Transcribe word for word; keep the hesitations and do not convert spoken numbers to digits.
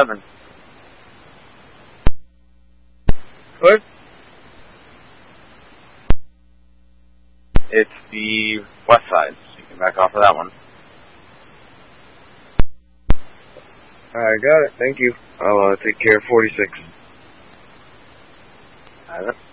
seven. What? It's the west side, so you can back off of that one. I got it, thank you. I'll uh, take care of forty-six. Got it.